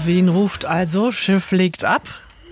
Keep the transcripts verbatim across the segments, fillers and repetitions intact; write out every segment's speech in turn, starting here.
Wien ruft also, Schiff legt ab.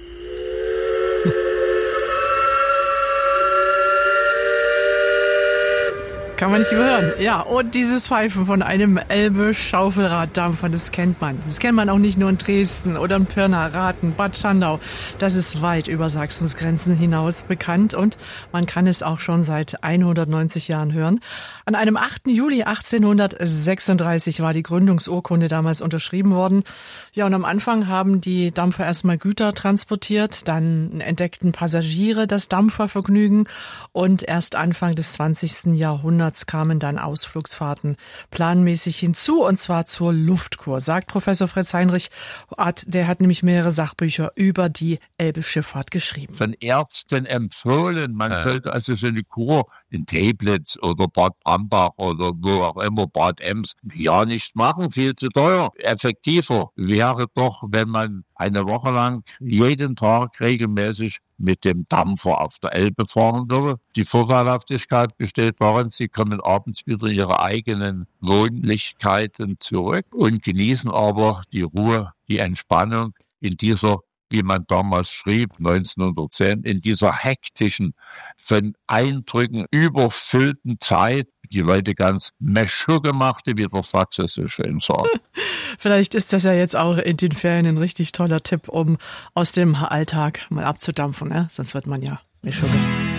Kann man nicht überhören. Ja, und dieses Pfeifen von einem Elbe-Schaufelraddampfer, das kennt man. Das kennt man auch nicht nur in Dresden oder in Pirna, Rathen, Bad Schandau. Das ist weit über Sachsens Grenzen hinaus bekannt und man kann es auch schon seit hundertneunzig Jahren hören. An einem achten Juli achtzehnhundertsechsunddreißig war die Gründungsurkunde damals unterschrieben worden. Ja, und am Anfang haben die Dampfer erstmal Güter transportiert, dann entdeckten Passagiere das Dampfervergnügen und erst Anfang des zwanzigsten Jahrhunderts kamen dann Ausflugsfahrten planmäßig hinzu, und zwar zur Luftkur, sagt Professor Fritz Heinrich. Der hat nämlich mehrere Sachbücher über die Elbe-Schifffahrt geschrieben. Von Ärzten empfohlen, man ja. sollte also so eine Kur in Teplitz oder Bad Brambach oder wo auch immer, Bad Ems, ja nicht machen, viel zu teuer. Effektiver wäre doch, wenn man eine Woche lang jeden Tag regelmäßig mit dem Dampfer auf der Elbe fahren würde. Die Vorteilhaftigkeit besteht darin, Sie kommen abends wieder in Ihre eigenen Wohnlichkeiten zurück und genießen aber die Ruhe, die Entspannung in dieser, wie man damals schrieb, neunzehnhundertzehn, in dieser hektischen, von Eindrücken überfüllten Zeit, die Leute ganz meschu gemachte, wie der Sachse so schön sagt. Vielleicht ist das ja jetzt auch in den Ferien ein richtig toller Tipp, um aus dem Alltag mal abzudampfen, ne? Sonst wird man ja meschu.